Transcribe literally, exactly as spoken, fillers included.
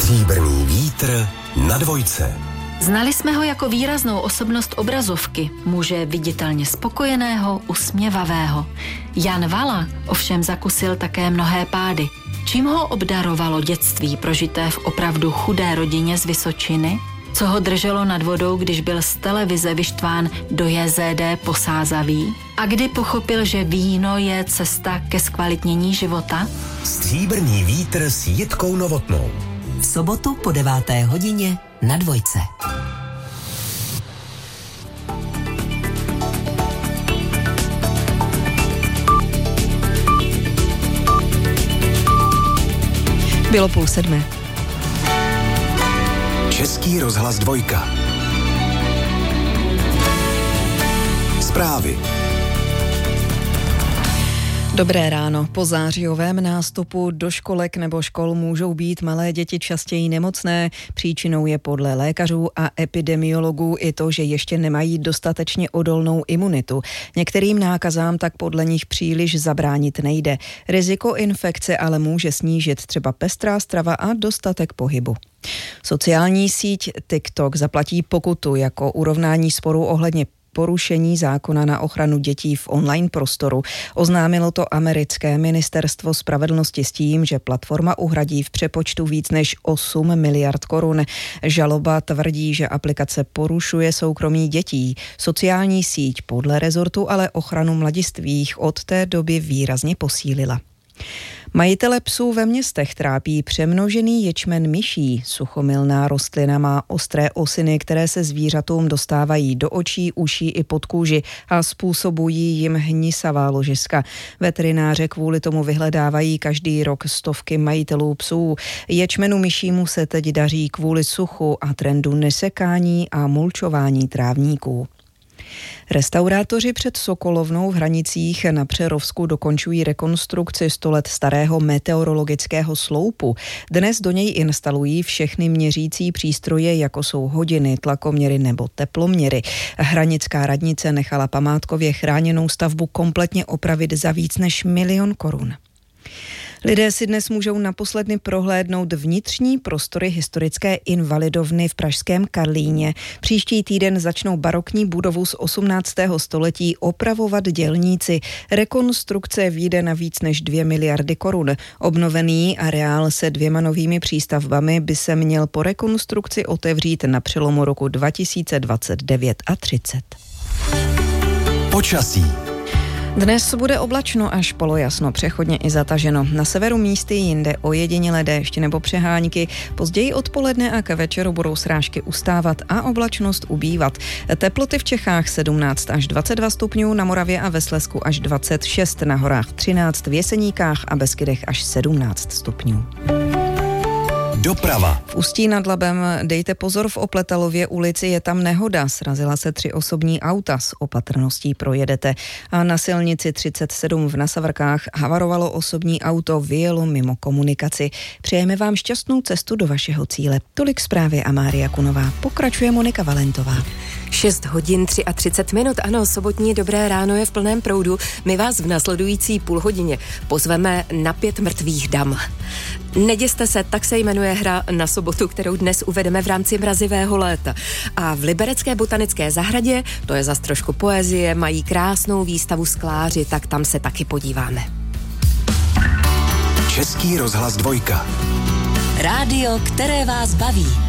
Stříbrný vítr na dvojce. Znali jsme ho jako výraznou osobnost obrazovky, muže viditelně spokojeného, usměvavého. Jan Vala ovšem zakusil také mnohé pády. Čím ho obdarovalo dětství prožité v opravdu chudé rodině z Vysočiny? Co ho drželo nad vodou, když byl z televize vyštván do J Z D Posázaví? A kdy pochopil, že víno je cesta ke zkvalitnění života? Stříbrný vítr s Jitkou Novotnou. V sobotu po deváté hodině na dvojce. Bylo půl sedmé. Český rozhlas dvojka. Zprávy. Dobré ráno. Po zářijovém nástupu do školek nebo škol můžou být malé děti častěji nemocné. Příčinou je podle lékařů a epidemiologů i to, že ještě nemají dostatečně odolnou imunitu. Některým nákazám tak podle nich příliš zabránit nejde. Riziko infekce ale může snížit třeba pestrá strava a dostatek pohybu. Sociální síť TikTok zaplatí pokutu jako urovnání sporu ohledně porušení zákona na ochranu dětí v online prostoru. Oznámilo to americké ministerstvo spravedlnosti s tím, že platforma uhradí v přepočtu víc než osm miliard korun. Žaloba tvrdí, že aplikace porušuje soukromí dětí. Sociální síť podle rezortu ale ochranu mladistvých od té doby výrazně posílila. Majitele psů ve městech trápí přemnožený ječmen myší. Suchomilná rostlina má ostré osiny, které se zvířatům dostávají do očí, uší i pod kůži a způsobují jim hnisavá ložiska. Veterináře kvůli tomu vyhledávají každý rok stovky majitelů psů. Ječmenu myšímu se teď daří kvůli suchu a trendu nesekání a mulčování trávníků. Restaurátoři před Sokolovnou v Hranicích na Přerovsku dokončují rekonstrukci sto let starého meteorologického sloupu. Dnes do něj instalují všechny měřící přístroje, jako jsou hodiny, tlakoměry nebo teploměry. Hranická radnice nechala památkově chráněnou stavbu kompletně opravit za víc než milion korun. Lidé si dnes můžou naposledny prohlédnout vnitřní prostory historické invalidovny v pražském Karlíně. Příští týden začnou barokní budovu z osmnáctého století opravovat dělníci. Rekonstrukce vyjde na víc než dvě miliardy korun. Obnovený areál se dvěma novými přístavbami by se měl po rekonstrukci otevřít na přelomu roku dva tisíce dvacet devět a třicet. Počasí. Dnes bude oblačno až polojasno, přechodně i zataženo. Na severu místy jinde ojedinělé déšť nebo přehánky. Později odpoledne a k večeru budou srážky ustávat a oblačnost ubývat. Teploty v Čechách sedmnáct až dvacet dva stupňů, na Moravě a ve Slezsku až dvacet šest, na horách třináct, v Jeseníkách a Beskydech až sedmnáct stupňů. Doprava. V Ústí nad Labem dejte pozor, v Opletalově ulici je tam nehoda. Srazila se tři osobní auta, s opatrností projedete. A na silnici třicet sedm v Nasavrkách havarovalo osobní auto, vyjelo mimo komunikaci. Přejeme vám šťastnou cestu do vašeho cíle. Tolik zprávy a Mária Kunová. Pokračuje Monika Valentová. šest hodin třicet tři minut, ano, sobotní dobré ráno je v plném proudu. My vás v následující půl hodině pozveme na pět mrtvých dam. Neděste se, tak se jmenuje hra na sobotu, kterou dnes uvedeme v rámci mrazivého léta. A v Liberecké botanické zahradě, to je zas trošku poezie, mají krásnou výstavu skláři, tak tam se taky podíváme. Český rozhlas dvojka. Rádio, které vás baví.